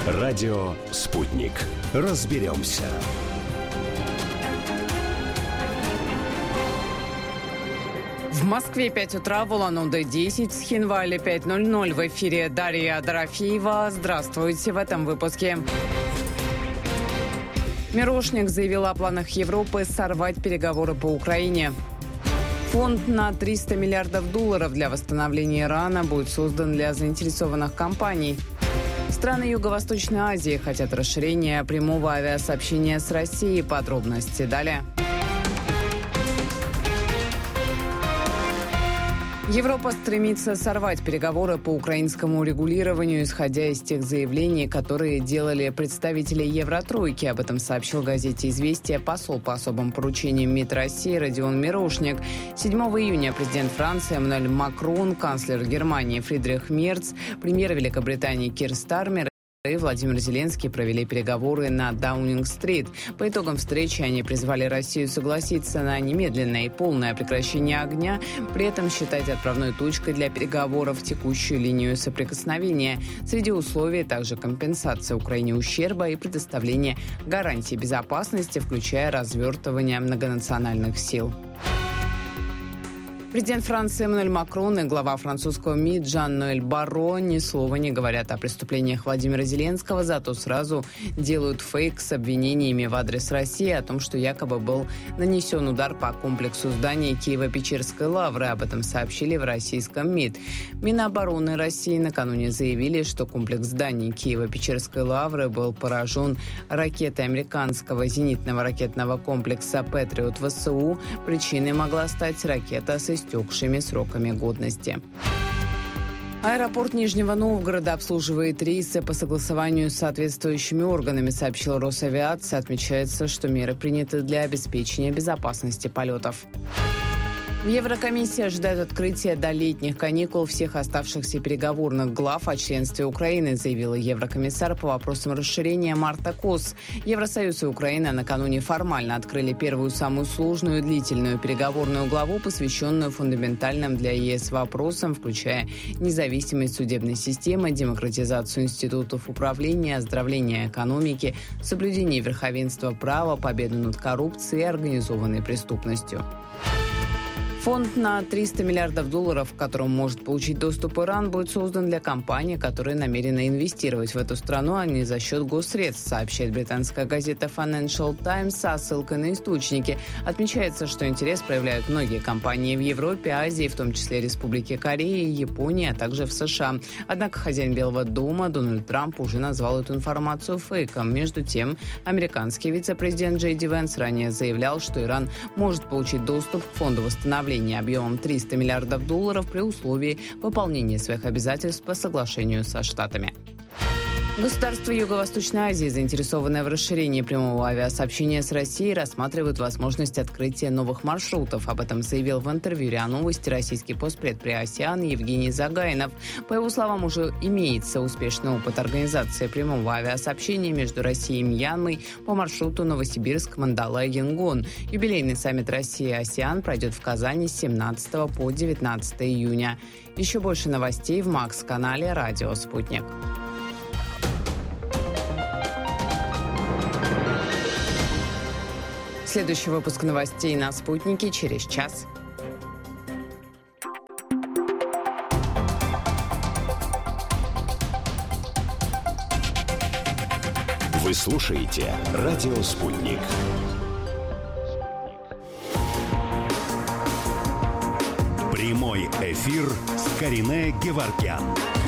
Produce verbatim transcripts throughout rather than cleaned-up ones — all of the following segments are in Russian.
Радио «Спутник». Разберемся. В Москве пять утра, в Улан-Удэ десять, в Схинвале пять ноль ноль. В эфире Дарья Дорофеева. Здравствуйте в этом выпуске. Мирошник заявил о планах Европы сорвать переговоры по Украине. Фонд на триста миллиардов долларов для восстановления Ирана будет создан для заинтересованных компаний. Страны Юго-Восточной Азии хотят расширения прямого авиасообщения с Россией. Подробности далее. Европа стремится сорвать переговоры по украинскому урегулированию, исходя из тех заявлений, которые делали представители Евротройки. Об этом сообщил газете «Известия» посол по особым поручениям МИД России Родион Мирошник. седьмого июня президент Франции Эммануэль Макрон, канцлер Германии Фридрих Мерц, премьер Великобритании Кир Стармер и Владимир Зеленский провели переговоры на Даунинг-стрит. По итогам встречи они призвали Россию согласиться на немедленное и полное прекращение огня, при этом считать отправной точкой для переговоров текущую линию соприкосновения. Среди условий также компенсация Украине ущерба и предоставление гарантий безопасности, включая развертывание многонациональных сил. Президент Франции Эммануэль Макрон и глава французского МИД Жан-Ноэль Барро ни слова не говорят о преступлениях Владимира Зеленского, зато сразу делают фейк с обвинениями в адрес России о том, что якобы был нанесен удар по комплексу зданий Киево-Печерской лавры. Об этом сообщили в российском МИД. Минобороны России накануне заявили, что комплекс зданий Киево-Печерской лавры был поражен ракетой американского зенитного ракетного комплекса «Патриот» ВСУ. Причиной могла стать ракета с истекшими сроками годности. Аэропорт Нижнего Новгорода обслуживает рейсы по согласованию с соответствующими органами, сообщил Росавиация. Отмечается, что меры приняты для обеспечения безопасности полетов. Еврокомиссия ожидает открытия до летних каникул всех оставшихся переговорных глав о членстве Украины, заявила еврокомиссар по вопросам расширения Марта Кос. Евросоюз и Украина накануне формально открыли первую самую сложную и длительную переговорную главу, посвященную фундаментальным для ЕС вопросам, включая независимость судебной системы, демократизацию институтов управления, оздоровление экономики, соблюдение верховенства права, победу над коррупцией и организованной преступностью. Фонд на триста миллиардов долларов, к которому может получить доступ Иран, будет создан для компаний, которые намерены инвестировать в эту страну, а не за счет госсредств, сообщает британская газета Financial Times со ссылкой на источники. Отмечается, что интерес проявляют многие компании в Европе, Азии, в том числе Республике Корея, Японии, а также в США. Однако хозяин Белого дома Дональд Трамп уже назвал эту информацию фейком. Между тем, американский вице-президент Джей Ди Венс ранее заявлял, что Иран может получить доступ к фонду восстановления объемом триста миллиардов долларов при условии выполнения своих обязательств по соглашению со Штатами. Государства Юго-Восточной Азии, заинтересованные в расширении прямого авиасообщения с Россией, рассматривают возможность открытия новых маршрутов. Об этом заявил в интервью РИА Новости российский постпред при АСЕАН Евгений Загайнов. По его словам, уже имеется успешный опыт организации прямого авиасообщения между Россией и Мьянмой по маршруту Новосибирск-Мандалай-Янгон. Юбилейный саммит России и АСЕАН пройдет в Казани с семнадцатого по девятнадцатое июня. Еще больше новостей в Макс-канале «Радио Спутник». Следующий выпуск новостей на «Спутнике» через час. Вы слушаете «Радио Спутник». Прямой эфир с Каринэ Геворгян.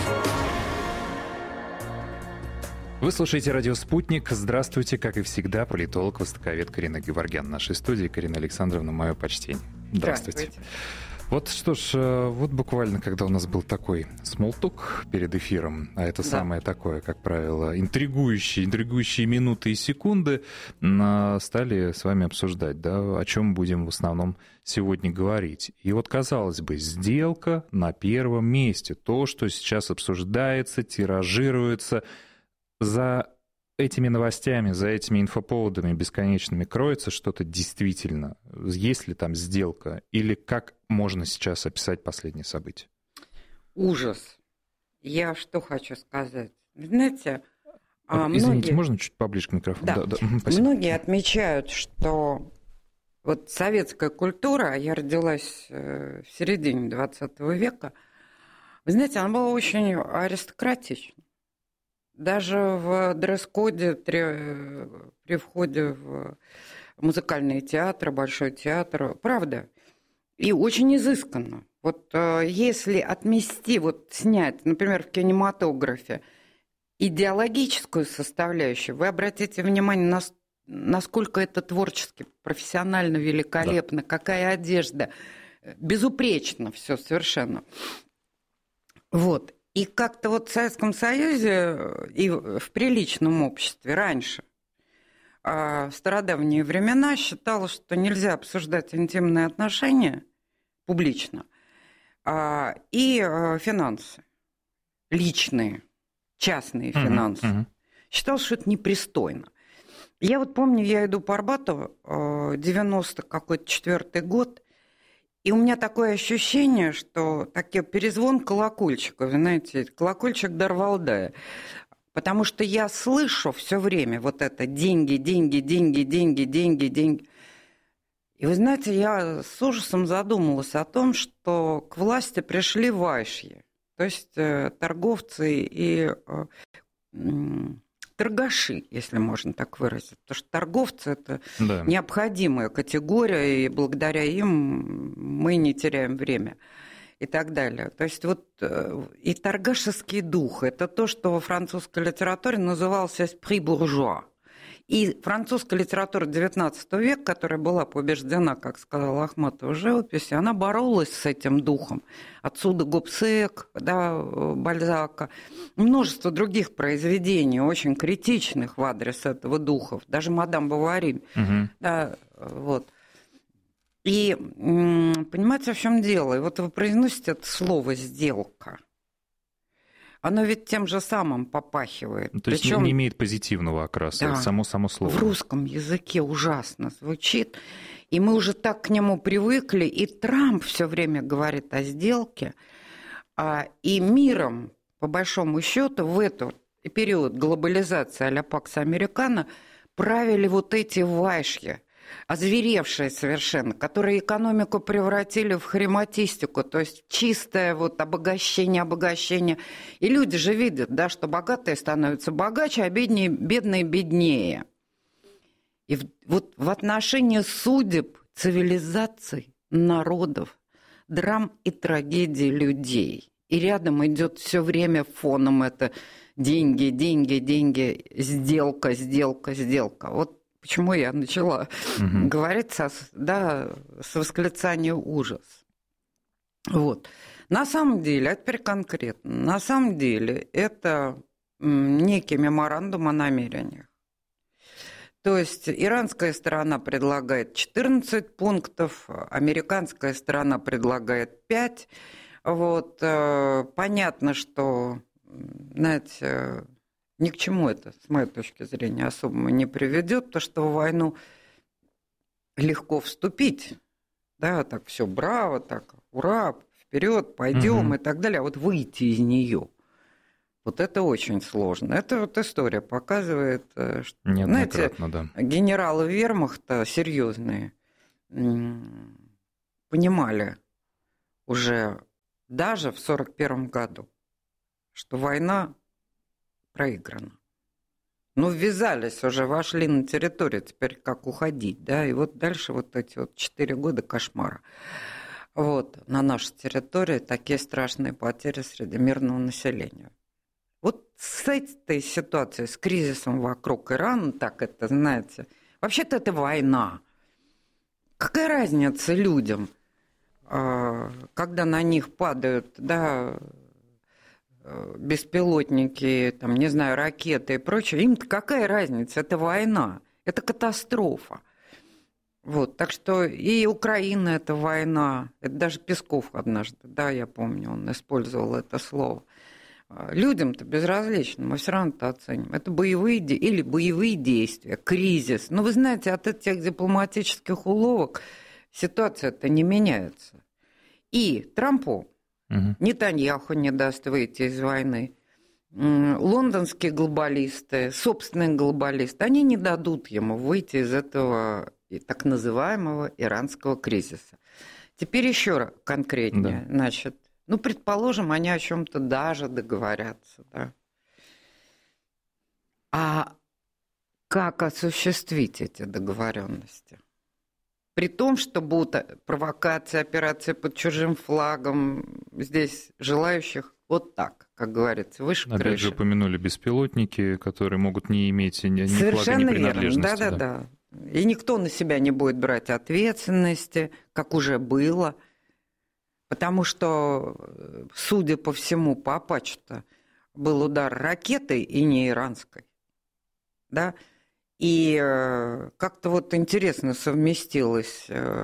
Вы слушаете «Радио Спутник». Здравствуйте, как и всегда, политолог, востоковед Каринэ Геворгян. В нашей студии. Карина Александровна, мое почтение. Здравствуйте. Здравствуйте. Вот что ж, вот буквально, когда у нас был такой смолток перед эфиром, а это да. самое такое, как правило, интригующие, интригующие минуты и секунды, стали с вами обсуждать, да, о чем будем в основном сегодня говорить. И вот, казалось бы, сделка на первом месте. То, что сейчас обсуждается, тиражируется. За этими новостями, за этими инфоповодами бесконечными кроется что-то действительно? Есть ли там сделка? Или как можно сейчас описать последние события? Ужас. Я что хочу сказать. Знаете, А, Извините, многие... можно чуть поближе к микрофону? Да. Да, да. Многие отмечают, что вот советская культура, я родилась в середине двадцатого века, вы знаете, она была очень аристократична. Даже в дресс-коде при, при входе в музыкальные театры, Большой театр, правда, и очень изысканно. Вот если отмести, вот снять, например, в кинематографе идеологическую составляющую, вы обратите внимание на насколько это творчески, профессионально, великолепно, да. Какая одежда, безупречно все совершенно. Вот. И как-то вот в Советском Союзе и в приличном обществе раньше, в стародавние времена, считалось, что нельзя обсуждать интимные отношения публично и финансы, личные, частные финансы. Uh-huh, uh-huh. Считалось, что это непристойно. Я вот помню, я иду по Арбату, девяносто какой-то четвёртый год, и у меня такое ощущение, что такой перезвон колокольчика, вы знаете, колокольчик Дарвалдая, потому что я слышу все время вот это деньги, деньги, деньги, деньги, деньги, деньги. И вы знаете, я с ужасом задумалась о том, что к власти пришли вайши, то есть торговцы и торгаши, если можно так выразить. Потому что торговцы – это да. необходимая категория, и благодаря им мы не теряем время и так далее. То есть вот и торгашеский дух – это то, что во французской литературе называлось «esprit bourgeois». И французская литература девятнадцатого века, которая была побеждена, как сказал Ахматова в живописи, она боролась с этим духом. Отсюда Гобсек, да, Бальзака, множество других произведений, очень критичных в адрес этого духа, даже «Мадам Бовари». Угу. Да, вот. И понимаете, в чем дело? И вот вы произносите это слово «сделка». Оно ведь тем же самым попахивает. То есть Причём... не имеет позитивного окраса, да, само, само слово. В русском языке ужасно звучит, и мы уже так к нему привыкли, и Трамп все время говорит о сделке, и миром, по большому счету, в этот период глобализации а-ля Пакс Американо правили вот эти вайши, озверевшие совершенно, которые экономику превратили в хрематистику, то есть чистое вот обогащение, обогащение. И люди же видят, да, что богатые становятся богаче, а беднее, бедные беднее. И вот в отношении судеб, цивилизаций, народов, драм и трагедий людей. И рядом идет все время фоном это деньги, деньги, деньги, сделка, сделка, сделка. Вот почему я начала угу. говорить со, да, с восклицанием «ужас». Вот. На самом деле, а теперь конкретно, на самом деле это некий меморандум о намерениях. То есть иранская сторона предлагает четырнадцать пунктов, американская сторона предлагает пять. Вот. Понятно, что, знаете, ни к чему это, с моей точки зрения, особо не приведет, потому что в войну легко вступить, да, так все браво, так ура, вперед, пойдем угу. и так далее, а вот выйти из нее, вот это очень сложно. Это вот история показывает, что, знаете, да. генералы вермахта серьезные понимали уже даже в сорок первом году, что война проиграно. Ну, ввязались уже, вошли на территорию, теперь как уходить, да, и вот дальше вот эти вот четыре года кошмара. Вот, на нашей территории такие страшные потери среди мирного населения. Вот с этой ситуацией, с кризисом вокруг Ирана, так это, знаете, вообще-то это война. Какая разница людям, когда на них падают, да, беспилотники, там, не знаю, ракеты и прочее, им-то какая разница? Это война, это катастрофа. Вот, так что и Украина – это война. Это даже Песков однажды, да, я помню, он использовал это слово. Людям-то безразлично, мы все равно это оценим. Это боевые или боевые действия, кризис. Но вы знаете, от этих дипломатических уловок ситуация-то не меняется. И Трампу Угу. Нетаньяху не даст выйти из войны. лондонские глобалисты, собственные глобалисты, они не дадут ему выйти из этого так называемого иранского кризиса. Теперь еще раз конкретнее. Да. Значит, ну, предположим, они о чем-то даже договорятся. Да? А как осуществить эти договоренности? При том, что будут провокации, операции под чужим флагом, здесь желающих вот так, как говорится, выше Опять крыши. Опять же упомянули беспилотники, которые могут не иметь ни, ни флага, ни принадлежности. Да, да, да. И никто на себя не будет брать ответственности, как уже было. Потому что, судя по всему, по Апачу-то был удар ракетой и не иранской. Да? И как-то вот интересно совместилось.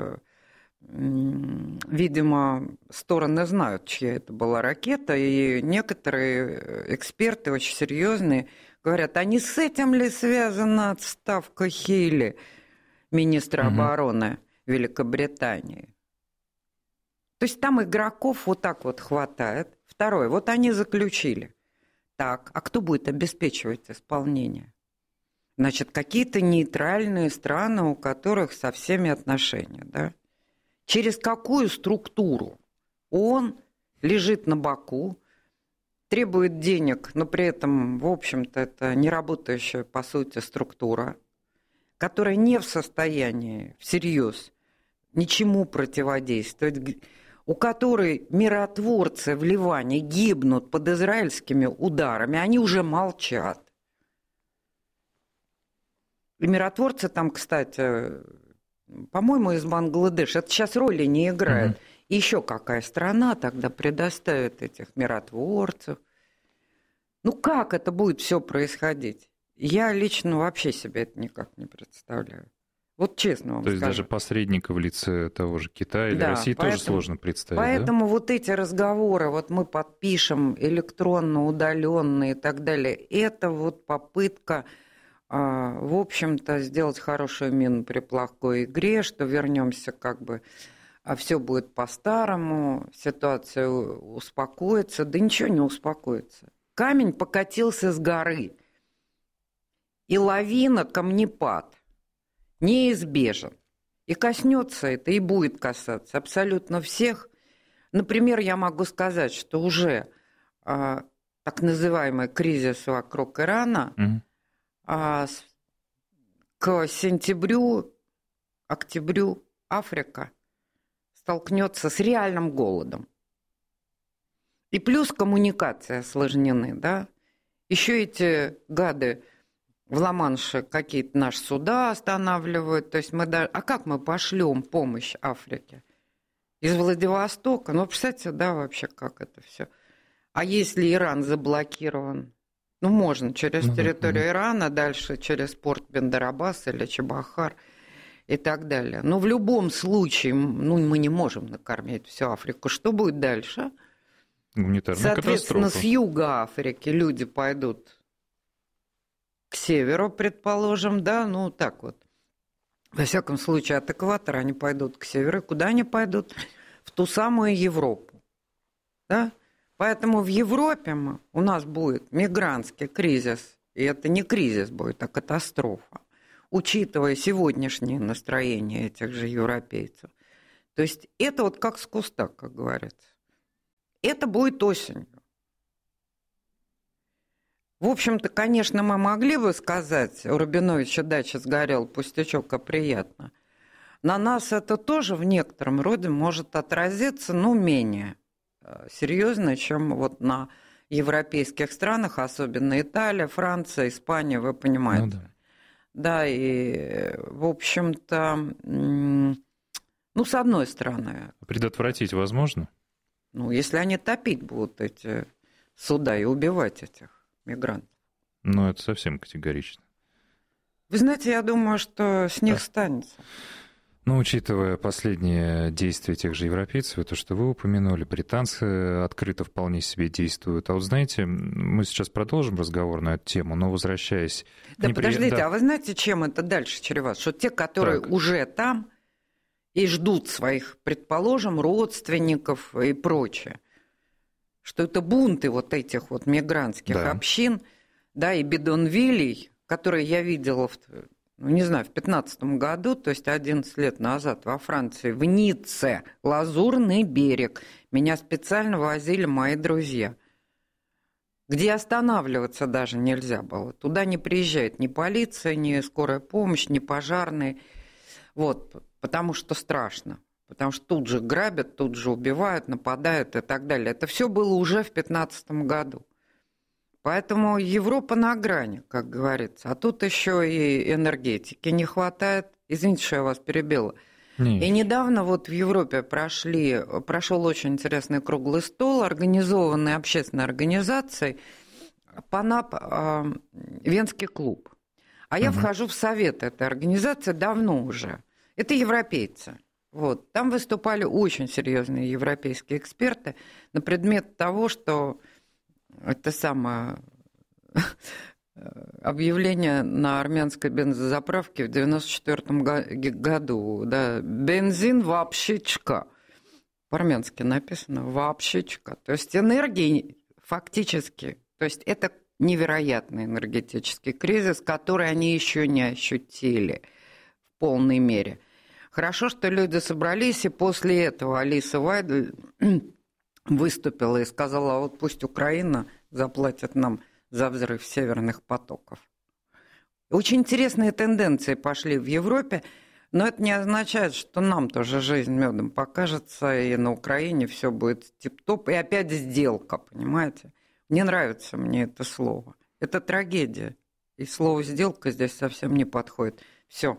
Видимо, стороны знают, чья это была ракета, и некоторые эксперты очень серьезные говорят, а не с этим ли связана отставка Хилли, министра угу. обороны Великобритании? То есть там игроков вот так вот хватает. Второе, вот они заключили. Так, а кто будет обеспечивать исполнение? Значит, какие-то нейтральные страны, у которых со всеми отношения, да? Через какую структуру он лежит на боку, требует денег, но при этом, в общем-то, это не работающая, по сути, структура, которая не в состоянии всерьез ничему противодействовать, у которой миротворцы в Ливане гибнут под израильскими ударами, они уже молчат. И миротворцы там, кстати, по-моему, из Бангладеша, это сейчас роли не играет. Mm-hmm. И еще какая страна тогда предоставит этих миротворцев? Ну, как это будет все происходить? Я лично вообще себе это никак не представляю. Вот честно вам скажу. То есть скажу. даже посредника в лице того же Китая или да, России поэтому, тоже сложно представить, Поэтому да? вот эти разговоры, вот мы подпишем электронно, удаленно и так далее, это вот попытка, в общем-то, сделать хорошую мину при плохой игре, что вернемся как бы, все будет по-старому, ситуация успокоится. Да ничего не успокоится. Камень покатился с горы, и лавина, камнепад неизбежен. И коснется это, и будет касаться абсолютно всех. Например, я могу сказать, что уже а, так называемый кризис вокруг Ирана mm-hmm. а, к сентябрю, октябрю Африка столкнется с реальным голодом. И плюс коммуникации осложнены, да. Еще эти гады в Ла-Манше какие-то наши суда останавливают. То есть мы даже... А как мы пошлем помощь Африке? Из Владивостока? Ну, представьте, да, вообще, как это все. А если Иран заблокирован? Ну, можно через ну, территорию да, Ирана, дальше через порт Бендер-Аббас или Чебахар и так далее. Но в любом случае, ну, мы не можем накормить всю Африку. Что будет дальше? Гуманитарная Соответственно, катастрофа. С юга Африки люди пойдут к северу, предположим, да, ну так вот. Во всяком случае, от экватора они пойдут к северу. Куда они пойдут? В ту самую Европу. Да? Поэтому в Европе мы, у нас будет мигрантский кризис. И это не кризис будет, а катастрофа. Учитывая сегодняшнее настроение этих же европейцев. То есть это вот как с куста, как говорится. Это будет осенью. В общем-то, конечно, мы могли бы сказать, у Рабиновича дача сгорела, пустячок, а приятно. На нас это тоже в некотором роде может отразиться, ну, менее серьезно, чем вот на европейских странах, особенно Италия, Франция, Испания, вы понимаете. Ну, да. да, и, в общем-то, ну, с одной стороны. Предотвратить возможно? Ну, если они топить будут эти суда и убивать этих мигрантов. Ну, это совсем категорично. Вы знаете, я думаю, что с них да. станется. Ну, учитывая последние действия тех же европейцев, то, что вы упомянули, британцы открыто вполне себе действуют. А вот знаете, мы сейчас продолжим разговор на эту тему, но возвращаясь... Да, непри... подождите, да. а вы знаете, чем это дальше чревато? Что те, которые так. уже там и ждут своих, предположим, родственников и прочее, что это бунты вот этих вот мигрантских да. общин, да, и бидонвилей, которые я видела, в, ну, не знаю, в пятнадцатом году, то есть одиннадцать лет назад во Франции, в Ницце, Лазурный берег. Меня специально возили мои друзья, где останавливаться даже нельзя было. Туда не приезжает ни полиция, ни скорая помощь, ни пожарные. Вот, потому что страшно. Потому что тут же грабят, тут же убивают, нападают и так далее. Это все было уже в пятнадцатом году. Поэтому Европа на грани, как говорится. А тут еще и энергетики не хватает. Извините, что я вас перебила. Нет. И недавно вот в Европе прошли, прошел очень интересный круглый стол, организованный общественной организацией ПАНАП «Венский клуб». А я угу. вхожу в совет этой организации давно уже. Это европейцы. Вот. Там выступали очень серьезные европейские эксперты на предмет того, что это самое объявление на армянской бензозаправке в девяносто четвёртом году. Да, бензин вообще чка. По-армянски написано вообще чка. То есть энергии фактически, то есть это невероятный энергетический кризис, который они еще не ощутили в полной мере. Хорошо, что люди собрались, и после этого Алиса Вайдель выступила и сказала, вот пусть Украина заплатит нам за взрыв северных потоков. Очень интересные тенденции пошли в Европе, но это не означает, что нам тоже жизнь медом покажется, и на Украине все будет тип-топ, и опять сделка, понимаете? Не нравится мне это слово. Это трагедия, и слово «сделка» здесь совсем не подходит. Все.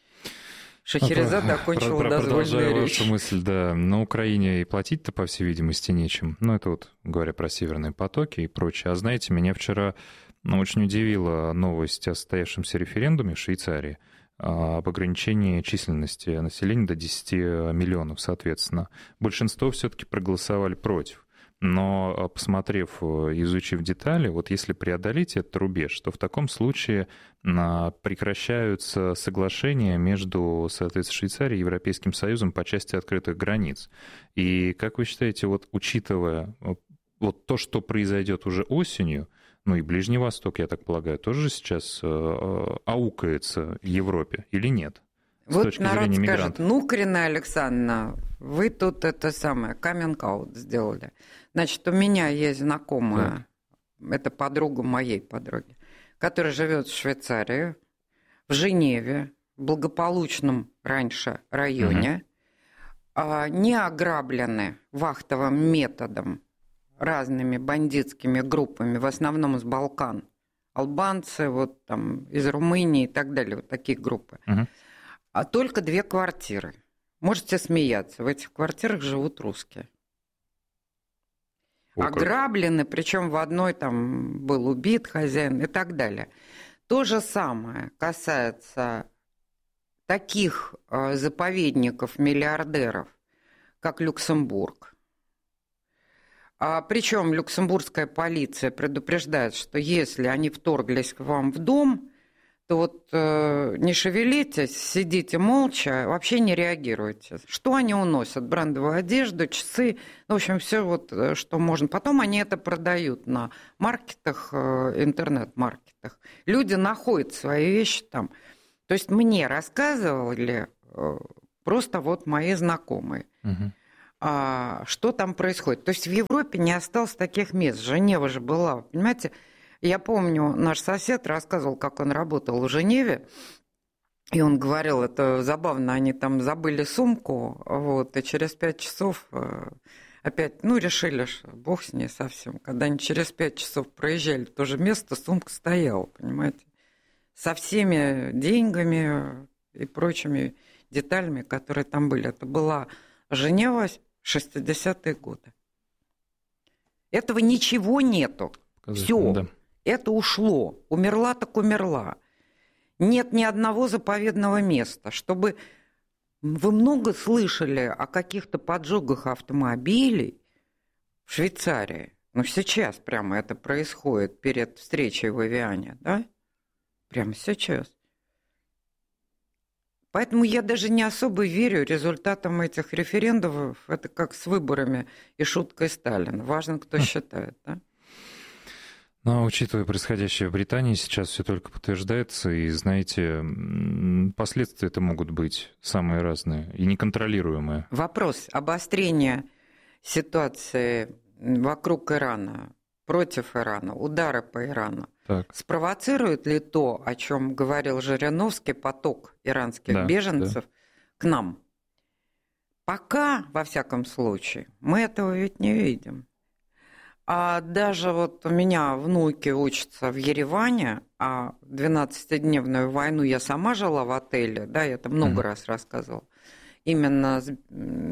Шахерезад окончила дозвольную Продолжая речь. вашу мысль, да, на Украине и платить-то, по всей видимости, нечем. Ну, это вот, говоря про северные потоки и прочее. А знаете, меня вчера ну, очень удивила новость о состоявшемся референдуме в Швейцарии об ограничении численности населения до десяти миллионов, соответственно. Большинство все-таки проголосовали против. Но, посмотрев, изучив детали, вот если преодолеть этот рубеж, то в таком случае прекращаются соглашения между, соответственно, Швейцарией и Европейским Союзом по части открытых границ. И как вы считаете, вот учитывая вот то, что произойдет уже осенью, ну и Ближний Восток, я так полагаю, тоже сейчас аукается Европе или нет? С вот точки народ зрения скажет, мигрантов. ну, Карина Александровна, вы тут это самое, каминг-аут сделали. Значит, у меня есть знакомая, так. это подруга моей подруги, которая живет в Швейцарии, в Женеве, в благополучном раньше районе, угу. не ограблены вахтовым методом разными бандитскими группами, в основном из Балкан. Албанцы, вот там из Румынии и так далее, вот такие группы. Угу. А только две квартиры. Можете смеяться, в этих квартирах живут русские. О, ограблены, причем в одной там был убит хозяин и так далее. То же самое касается таких заповедников-миллиардеров, как Люксембург. А причем люксембургская полиция предупреждает, что если они вторглись к вам в дом, то вот э, не шевелитесь, сидите молча, вообще не реагируйте. Что они уносят? Брендовую одежду, часы, в общем, все вот, что можно. Потом они это продают на маркетах, э, интернет-маркетах. Люди находят свои вещи там. То есть мне рассказывали э, просто вот мои знакомые, угу. а, что там происходит. То есть в Европе не осталось таких мест. Женева же была, понимаете? Я помню, наш сосед рассказывал, как он работал в Женеве, и он говорил, это забавно, они там забыли сумку, вот, и через пять часов опять, ну, решили, что бог с ней совсем. Когда они через пять часов проезжали в то же место, сумка стояла, понимаете, со всеми деньгами и прочими деталями, которые там были. Это была Женева, шестидесятые годы. Этого ничего нету. Все. Да. Это ушло. Умерла так умерла. Нет ни одного заповедного места. Чтобы вы много слышали о каких-то поджогах автомобилей в Швейцарии. Ну, сейчас прямо это происходит перед встречей в Эвиане, да? Прямо сейчас. Поэтому я даже не особо верю результатам этих референдумов. Это как с выборами и шуткой Сталина. Важно, кто считает, да? Но, учитывая происходящее в Британии, сейчас все только подтверждается, и, знаете, последствия-то могут быть самые разные и неконтролируемые. Вопрос обострения ситуации вокруг Ирана, против Ирана, удара по Ирану. Так. Спровоцирует ли то, о чем говорил Жириновский, поток иранских да, беженцев да. к нам? Пока, во всяком случае, мы этого ведь не видим. А даже вот у меня внуки учатся в Ереване, а двенадцатидневную войну я сама жила в отеле, да, я это много mm-hmm. раз рассказывала, именно с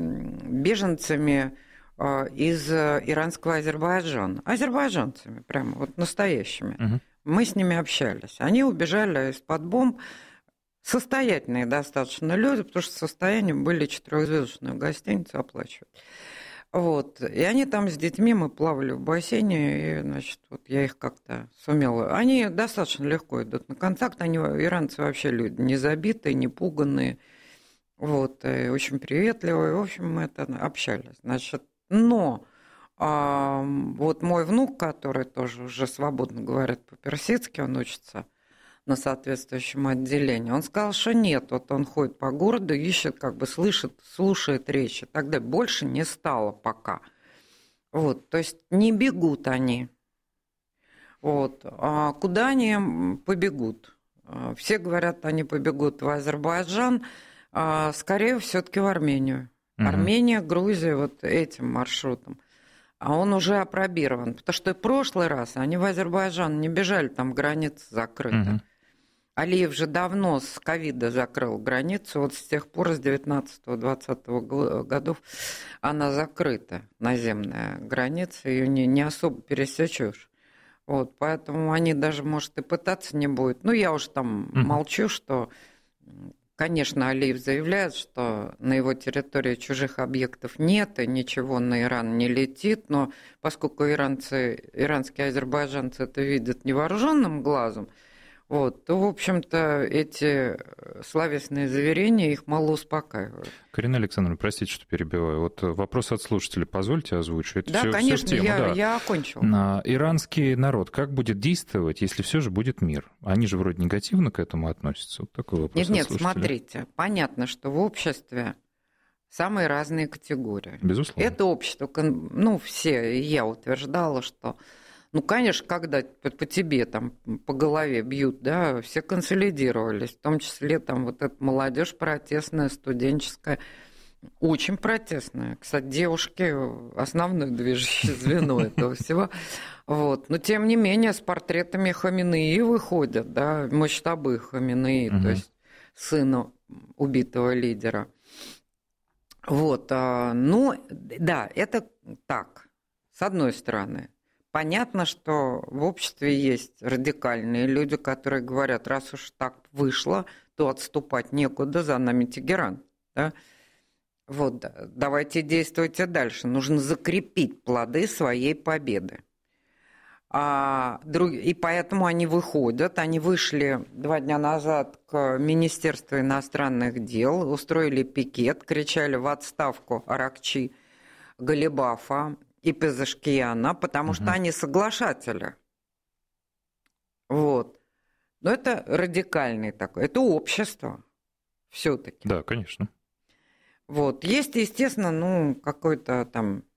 беженцами из иранского Азербайджана. Азербайджанцами, прямо вот настоящими. Uh-huh. Мы с ними общались. Они убежали из-под бомб. Состоятельные достаточно люди, потому что в состоянии были четырехзвездочную гостиницу оплачивать. Вот. И они там с детьми, мы плавали в бассейне, и, значит, вот я их как-то сумела. Они достаточно легко идут на контакт. Они, иранцы, вообще люди не забитые, не пуганные. Вот. И очень приветливые. В общем, мы это общались. Значит, но а, вот мой внук, который тоже уже свободно говорит по-персидски, он учится на соответствующем отделении, он сказал, что нет, вот он ходит по городу, ищет, как бы слышит, слушает речи. Тогда больше не стало пока. Вот, то есть не бегут они. Вот. А куда они побегут? Все говорят, они побегут в Азербайджан, а скорее все-таки в Армению. Угу. Армения, Грузия, вот этим маршрутом. А он уже апробирован. Потому что в прошлый раз они в Азербайджан не бежали, там граница закрыта. Угу. Алиев же давно с ковида закрыл границу. Вот с тех пор, с девятнадцатого-двадцатого годов, она закрыта, наземная граница. Ее не, не особо пересечешь. Вот, поэтому они даже, может, и пытаться не будут. Ну, я уж там угу. молчу, что... Конечно, Алиев заявляет, что на его территории чужих объектов нет, и ничего на Иран не летит, но поскольку иранцы, иранские азербайджанцы это видят невооруженным глазом, вот, то, в общем-то, эти словесные заверения их мало успокаивают. Карина Александровна, простите, что перебиваю. Вот вопрос от слушателя, позвольте озвучу. Это да, все, конечно, все в тему. Я, да. я окончила. Иранский народ как будет действовать, если все же будет мир? Они же вроде негативно к этому относятся. Вот такой вопрос. Нет, нет, смотрите, понятно, что в обществе самые разные категории. Безусловно. Это общество, ну, все, и я утверждала, что... Ну, конечно, когда по, по тебе там по голове бьют, да, все консолидировались, в том числе там вот эта молодежь протестная, студенческая, очень протестная. Кстати, девушки основное движущее звено этого всего. Вот. Но тем не менее с портретами Хаминеи выходят, да, масштабы Хаминеи, угу. то есть сына убитого лидера. Вот, ну, да, это так, с одной стороны. Понятно, что в обществе есть радикальные люди, которые говорят, раз уж так вышло, то отступать некуда, за нами Тегеран. Да? Вот, давайте действуйте дальше. Нужно закрепить плоды своей победы. А, друг... И поэтому они выходят. Они вышли два дня назад к Министерству иностранных дел, устроили пикет, кричали в отставку Аракчи, Галибафа и Пезешкияна, потому угу. что они соглашатели. Вот. Но это радикальный такой, это общество все-таки. Да, конечно. Вот. Есть, естественно, ну, какой-то там